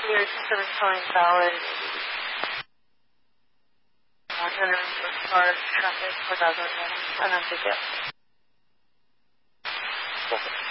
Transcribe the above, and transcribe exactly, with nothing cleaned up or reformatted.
We are just going to calling valid. one hundred car traffic for thousand. And then pick up.